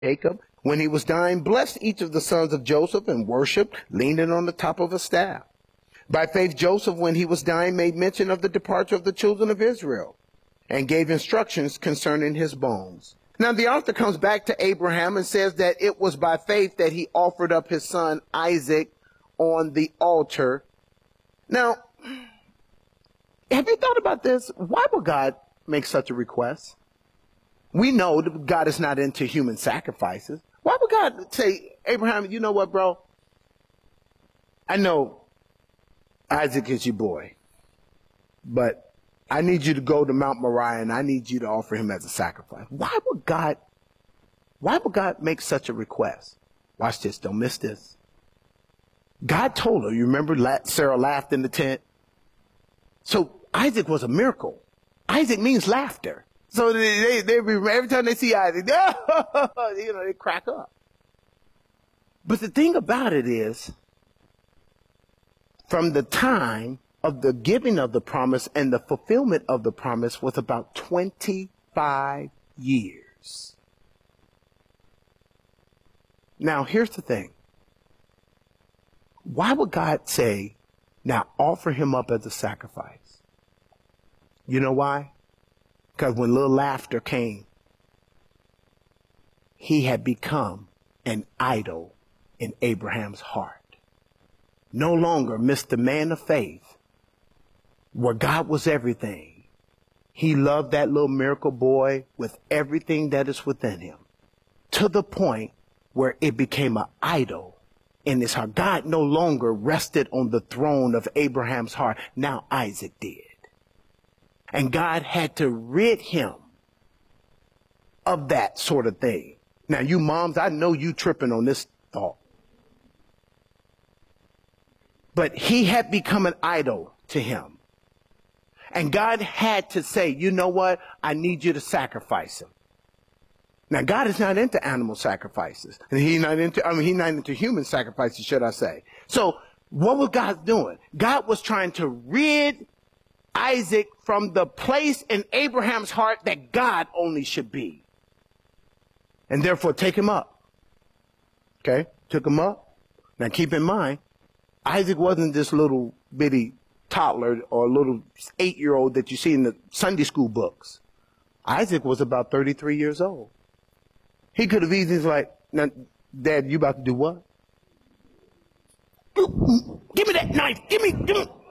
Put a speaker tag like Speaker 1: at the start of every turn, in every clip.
Speaker 1: Jacob, when he was dying, blessed each of the sons of Joseph and worshiped, leaning on the top of a staff. By faith, Joseph, when he was dying, made mention of the departure of the children of Israel and gave instructions concerning his bones. Now, the author comes back to Abraham and says that it was by faith that he offered up his son Isaac on the altar. Now, have you thought about this? Why would God make such a request? We know that God is not into human sacrifices. Why would God say, Abraham, you know what, bro? I know Isaac is your boy, but I need you to go to Mount Moriah and I need you to offer him as a sacrifice. Why would God make such a request? Watch this. Don't miss this. God told her, you remember Sarah laughed in the tent? So Isaac was a miracle. Isaac means laughter. So they every time they see Isaac, they crack up. But the thing about it is, from the time of the giving of the promise and the fulfillment of the promise was about 25 years. Now, here's the thing. Why would God say, now offer him up as a sacrifice? You know why? Because when little laughter came, he had become an idol in Abraham's heart. No longer Mr. Man of Faith, where God was everything. He loved that little miracle boy with everything that is within him, to the point where it became an idol in his heart. God no longer rested on the throne of Abraham's heart. Now Isaac did. And God had to rid him of that sort of thing. Now, you moms, I know you tripping on this thought. But he had become an idol to him. And God had to say, you know what? I need you to sacrifice him. Now, God is not into animal sacrifices. And he's not into human sacrifices, should I say. So what was God doing? God was trying to rid Isaac from the place in Abraham's heart that God only should be. And therefore take him up. Okay? Took him up. Now keep in mind, Isaac wasn't this little bitty toddler or little 8-year-old that you see in the Sunday school books. Isaac was about 33 years old. He could have easily like, now, Dad, you about to do what? Give me that knife. Give me.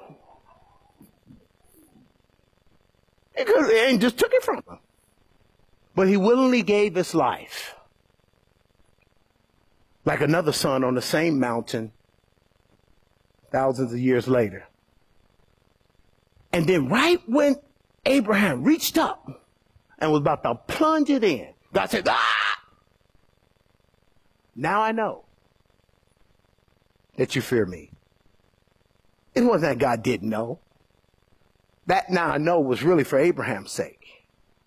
Speaker 1: And just took it from him. But he willingly gave his life. Like another son on the same mountain thousands of years later. And then right when Abraham reached up and was about to plunge it in, God said, ah! Now I know that you fear me. It wasn't that God didn't know. That now I know was really for Abraham's sake.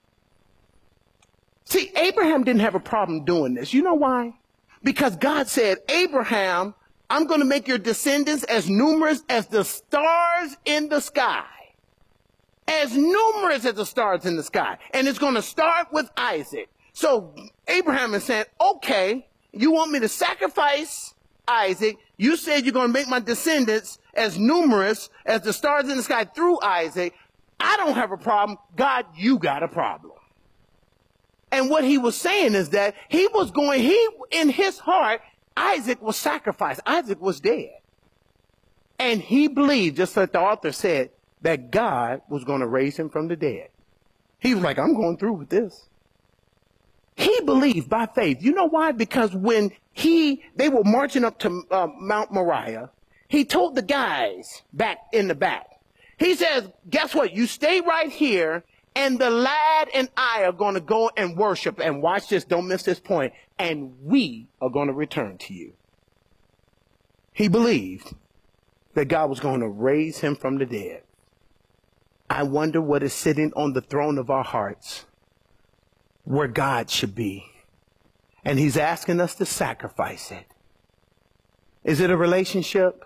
Speaker 1: See, Abraham didn't have a problem doing this. You know why? Because God said, Abraham, I'm going to make your descendants as numerous as the stars in the sky. As numerous as the stars in the sky. And it's going to start with Isaac. So Abraham is saying, okay, you want me to sacrifice Isaac. You said you're going to make my descendants as numerous as the stars in the sky through Isaac. I don't have a problem. God, you got a problem. And what he was saying is that in his heart, Isaac was sacrificed. Isaac was dead. And he believed, just like the author said, that God was going to raise him from the dead. He was like, I'm going through with this. He believed by faith. You know why? Because when they were marching up to Mount Moriah, he told the guys back in the back, he says, guess what? You stay right here, and the lad and I are going to go and worship. And watch this. Don't miss this point. And we are going to return to you. He believed that God was going to raise him from the dead. I wonder what is sitting on the throne of our hearts, where God should be. And he's asking us to sacrifice it. Is it a relationship?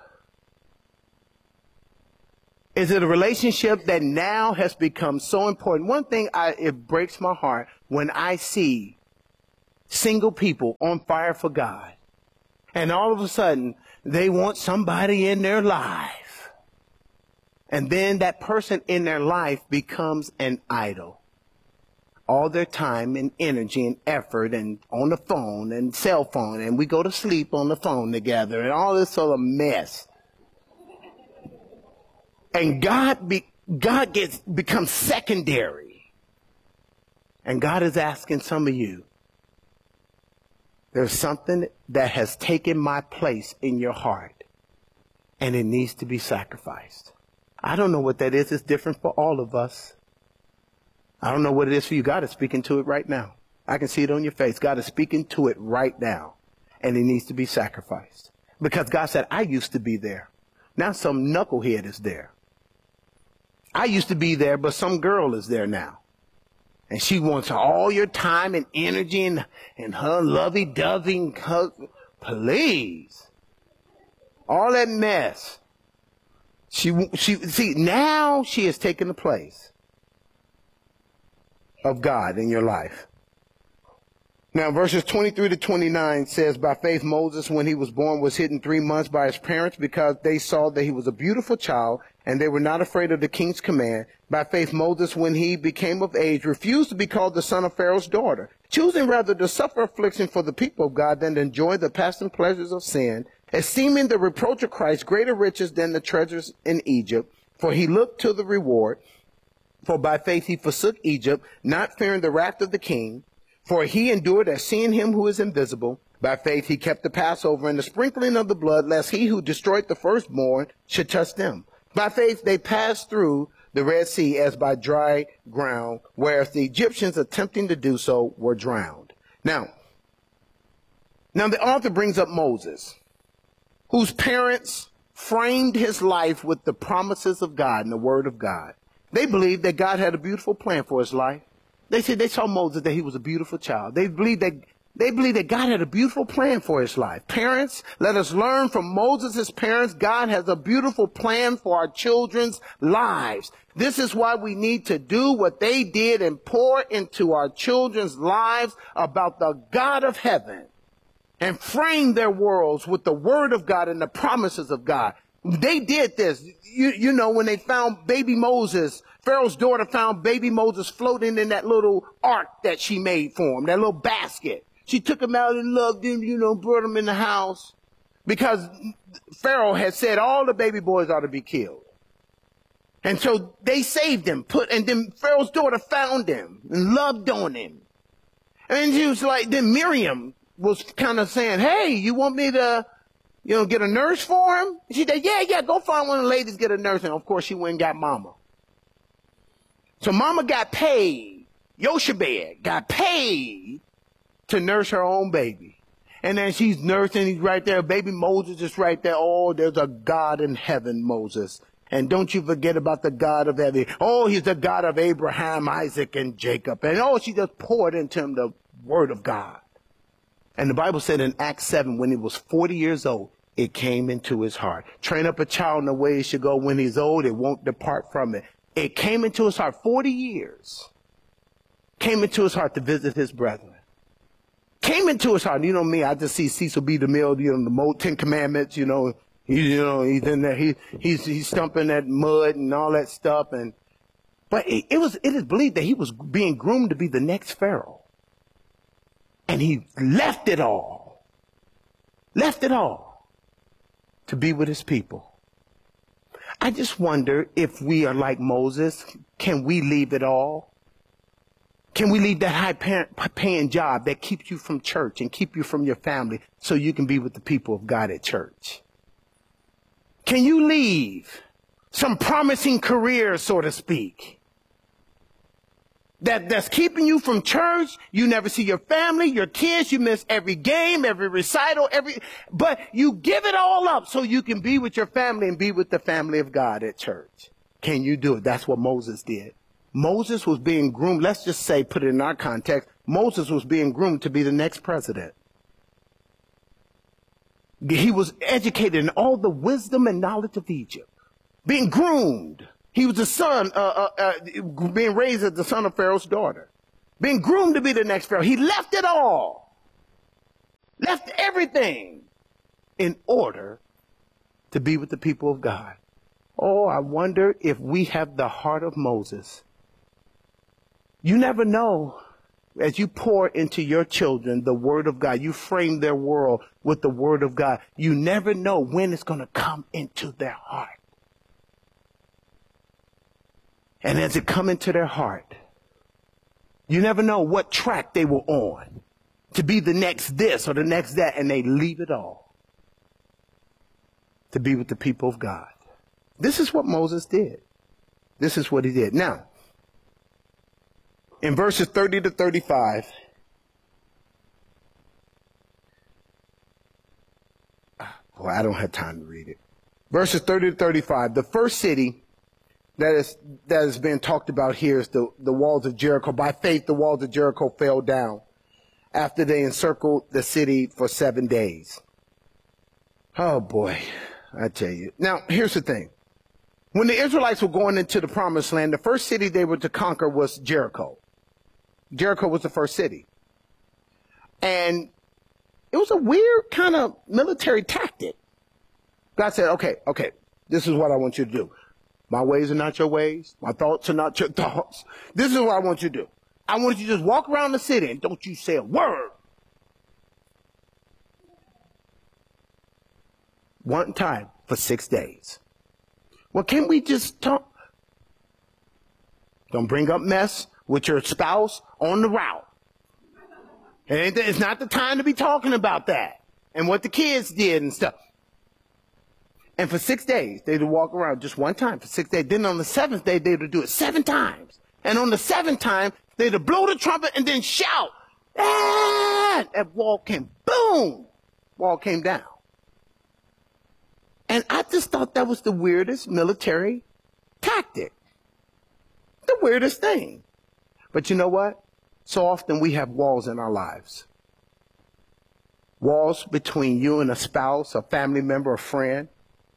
Speaker 1: Is it a relationship that now has become so important? One thing, it breaks my heart when I see single people on fire for God. And all of a sudden, they want somebody in their life. And then that person in their life becomes an idol. All their time and energy and effort and on the phone and cell phone, and we go to sleep on the phone together and all this sort of mess. And God becomes secondary. And God is asking some of you, there's something that has taken my place in your heart, and it needs to be sacrificed. I don't know what that is. It's different for all of us. I don't know what it is for you. God is speaking to it right now. I can see it on your face. God is speaking to it right now, and it needs to be sacrificed. Because God said, I used to be there. Now some knucklehead is there. I used to be there, but some girl is there now. And she wants all your time and energy and her lovey-dovey. Please. All that mess. See, now she has taken the place of God in your life. Now, verses 23 to 29 says, by faith, Moses, when he was born, was hidden 3 months by his parents because they saw that he was a beautiful child, and they were not afraid of the king's command. By faith, Moses, when he became of age, refused to be called the son of Pharaoh's daughter, choosing rather to suffer affliction for the people of God than to enjoy the passing pleasures of sin, esteeming the reproach of Christ greater riches than the treasures in Egypt, for he looked to the reward. For by faith he forsook Egypt, not fearing the wrath of the king. For he endured as seeing him who is invisible. By faith he kept the Passover and the sprinkling of the blood, lest he who destroyed the firstborn should touch them. By faith they passed through the Red Sea as by dry ground, whereas the Egyptians attempting to do so were drowned. Now the author brings up Moses, whose parents framed his life with the promises of God and the word of God. They believed that God had a beautiful plan for his life. They said they saw Moses, that he was a beautiful child. They believed that God had a beautiful plan for his life. Parents, let us learn from Moses' parents. God has a beautiful plan for our children's lives. This is why we need to do what they did and pour into our children's lives about the God of heaven and frame their worlds with the word of God and the promises of God. They did this. You know, when they found baby Moses, Pharaoh's daughter found baby Moses floating in that little ark that she made for him, that little basket. She took him out and loved him, brought him in the house because Pharaoh had said all the baby boys ought to be killed. And so they saved him, and then Pharaoh's daughter found him and loved on him. And she was like, then Miriam was kind of saying, hey, you want me to, get a nurse for him? She said, yeah, go find one of the ladies, get a nurse. And of course she went and got mama. So mama got paid. Yoshebed got paid to nurse her own baby. And then she's nursing, he's right there. Baby Moses is right there. Oh, there's a God in heaven, Moses. And don't you forget about the God of heaven. Oh, he's the God of Abraham, Isaac, and Jacob. And she just poured into him the word of God. And the Bible said in Acts 7, when he was 40 years old, it came into his heart. Train up a child in the way he should go. When he's old, it won't depart from it. It came into his heart. 40 years came into his heart to visit his brethren. Came into his heart. You know me, I just see Cecil B. DeMille, the 10 Commandments, he's in there, he's stumping that mud and all that stuff. But it is believed that he was being groomed to be the next Pharaoh. And he left it all to be with his people. I just wonder if we are like Moses. Can we leave it all? Can we leave that high-paying job that keeps you from church and keep you from your family so you can be with the people of God at church? Can you leave some promising career, so to speak, that's keeping you from church? You never see your family, your kids, you miss every game, every recital, but you give it all up so you can be with your family and be with the family of God at church. Can you do it? That's what Moses did. Moses was being groomed. Let's just say, put it in our context, Moses was being groomed to be the next president. He was educated in all the wisdom and knowledge of Egypt, being groomed. He was the son, being raised as the son of Pharaoh's daughter, being groomed to be the next Pharaoh. He left it all left everything in order to be with the people of God. Oh, I wonder if we have the heart of Moses. You never know. As you pour into your children the word of God, you frame their world with the word of God. You never know when it's going to come into their heart. And as it come into their heart, you never know what track they were on to be the next this or the next that, and they leave it all to be with the people of God. This is what Moses did. This is what he did. Now, in verses 30 to 35, boy, I don't have time to read it. Verses 30 to 35, the first city that has been talked about here is the walls of Jericho. By faith, the walls of Jericho fell down after they encircled the city for 7 days. Oh, boy, I tell you. Now, here's the thing. When the Israelites were going into the promised land, the first city they were to conquer was Jericho. Jericho was the first city. And it was a weird kind of military tactic. God said, okay, this is what I want you to do. My ways are not your ways. My thoughts are not your thoughts. This is what I want you to do. I want you to just walk around the city and don't you say a word. One time for 6 days. Well, can we just talk? Don't bring up mess with your spouse on the route. It's not the time to be talking about that and what the kids did and stuff. And for 6 days, they would walk around just one time for 6 days. Then on the 7th day, they would do it 7 times. And on the 7th time, they would blow the trumpet and then shout. And that wall came, boom, wall came down. And I just thought that was the weirdest military tactic. The weirdest thing. But you know what? So often we have walls in our lives. Walls between you and a spouse, a family member, a friend.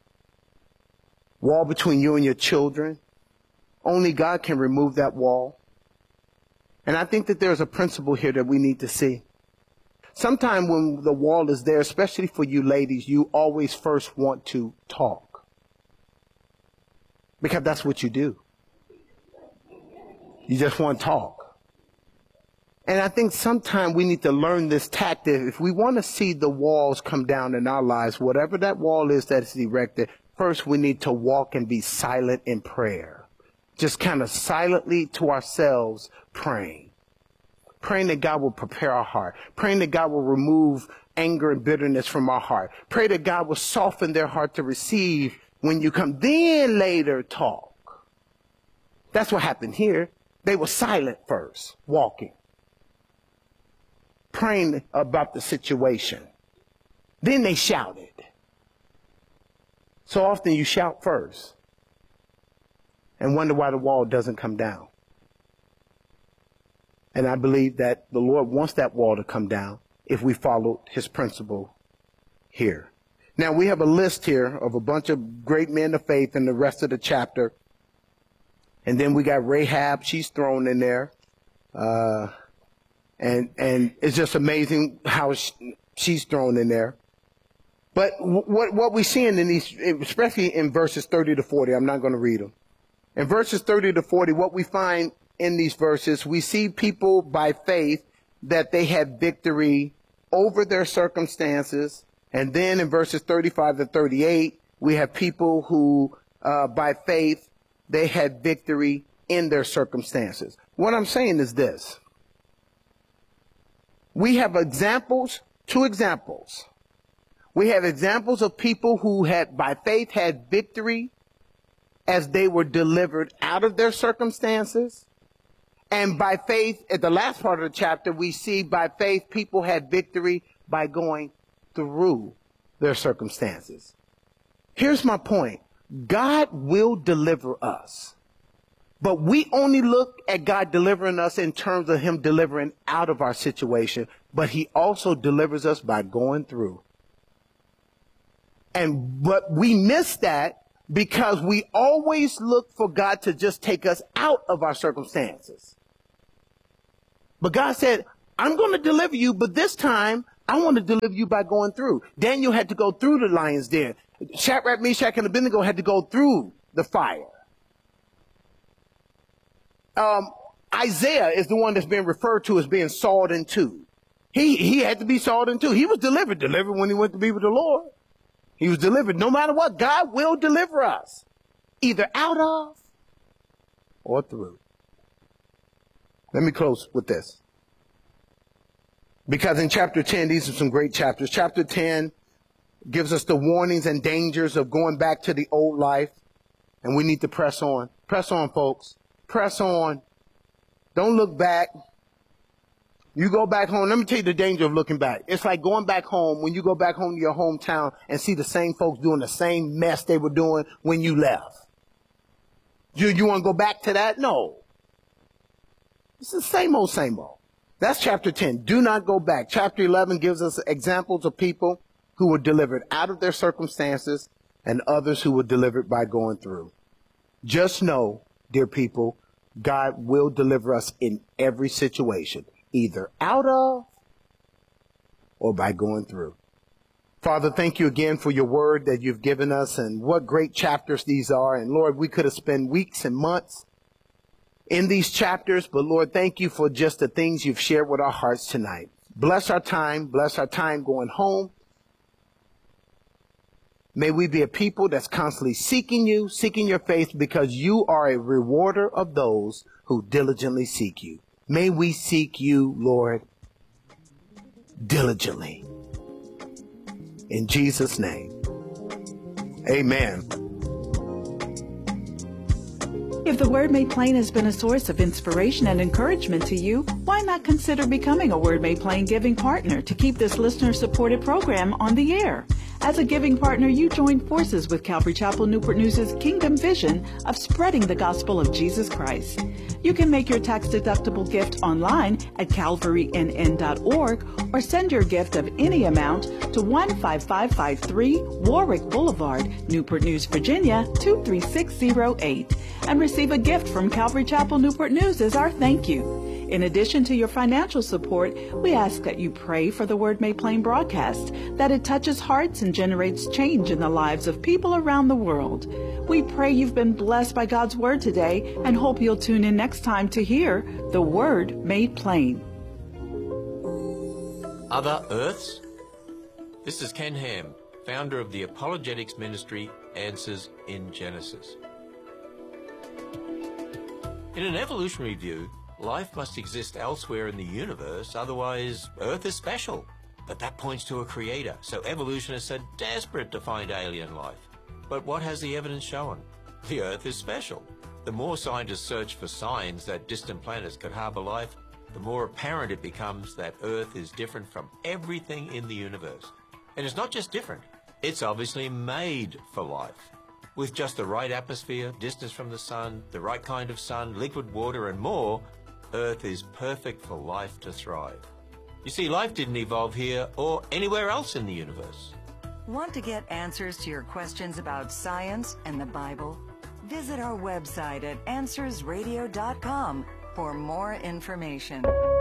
Speaker 1: Wall between you and your children. Only God can remove that wall. And I think that there's a principle here that we need to see. Sometimes when the wall is there, especially for you ladies, you always first want to talk. Because that's what you do. You just want to talk. And I think sometimes we need to learn this tactic. If we want to see the walls come down in our lives, whatever that wall is that's erected, first we need to walk and be silent in prayer. Just kind of silently to ourselves praying. Praying that God will prepare our heart. Praying that God will remove anger and bitterness from our heart. Pray that God will soften their heart to receive when you come. Then later talk. That's what happened here. They were silent first, walking. Praying about the situation. Then they shouted. So often you shout first and wonder why the wall doesn't come down. And I believe that the Lord wants that wall to come down if we follow his principle here. Now we have a list here of a bunch of great men of faith in the rest of the chapter. And then we got Rahab, she's thrown in there. And it's just amazing how she's thrown in there. But what we're seeing in these, especially in verses 30 to 40, I'm not going to read them. In verses 30 to 40, what we find in these verses, we see people by faith that they had victory over their circumstances. And then in verses 35 to 38, we have people who, by faith, they had victory in their circumstances. What I'm saying is this. We have examples, 2 examples. We have examples of people who had, by faith, had victory as they were delivered out of their circumstances. And by faith, at the last part of the chapter, we see by faith people had victory by going through their circumstances. Here's my point. God will deliver us. But we only look at God delivering us in terms of him delivering out of our situation. But he also delivers us by going through. But we miss that because we always look for God to just take us out of our circumstances. But God said, I'm going to deliver you, but this time I want to deliver you by going through. Daniel had to go through the lion's den. Shadrach, Meshach, and Abednego had to go through the fire. Isaiah is the one that's been referred to as being sawed in two. He had to be sawed in two. He was delivered when he went to be with the Lord. He was delivered. No matter what, God will deliver us, either out of or through. Let me close with this. Because in chapter 10, these are some great chapters. Chapter 10 gives us the warnings and dangers of going back to the old life. And we need to press on. Press on, folks. Press on. Don't look back. You go back home. Let me tell you the danger of looking back. It's like going back home when you go back home to your hometown and see the same folks doing the same mess they were doing when you left. You want to go back to that? No. It's the same old, same old. That's chapter 10. Do not go back. Chapter 11 gives us examples of people who were delivered out of their circumstances and others who were delivered by going through. Just know, dear people, God will deliver us in every situation, either out of or by going through. Father, thank you again for your word that you've given us, and what great chapters these are. And Lord, we could have spent weeks and months in these chapters, but Lord, thank you for just the things you've shared with our hearts tonight. Bless our time going home. May we be a people that's constantly seeking you, seeking your face, because you are a rewarder of those who diligently seek you. May we seek you, Lord, diligently. In Jesus' name, amen.
Speaker 2: If the Word Made Plain has been a source of inspiration and encouragement to you, why not consider becoming a Word Made Plain giving partner to keep this listener-supported program on the air? As a giving partner, you join forces with Calvary Chapel Newport News' Kingdom Vision of spreading the gospel of Jesus Christ. You can make your tax-deductible gift online at calvarynn.org or send your gift of any amount to 15553 Warwick Boulevard, Newport News, Virginia 23608, and receive a gift from Calvary Chapel Newport News as our thank you. In addition to your financial support, we ask that you pray for the Word Made Plain broadcast, that it touches hearts and generates change in the lives of people around the world. We pray you've been blessed by God's Word today and hope you'll tune in next time to hear the Word Made Plain.
Speaker 3: Other Earths? This is Ken Ham, founder of the apologetics ministry Answers in Genesis. In an evolutionary view, life must exist elsewhere in the universe, otherwise Earth is special. But that points to a creator, so evolutionists are desperate to find alien life. But what has the evidence shown? The Earth is special. The more scientists search for signs that distant planets could harbor life, the more apparent it becomes that Earth is different from everything in the universe. And it's not just different, it's obviously made for life. With just the right atmosphere, distance from the sun, the right kind of sun, liquid water and more, Earth is perfect for life to thrive. You see, life didn't evolve here or anywhere else in the universe.
Speaker 4: Want to get answers to your questions about science and the Bible? Visit our website at AnswersRadio.com for more information.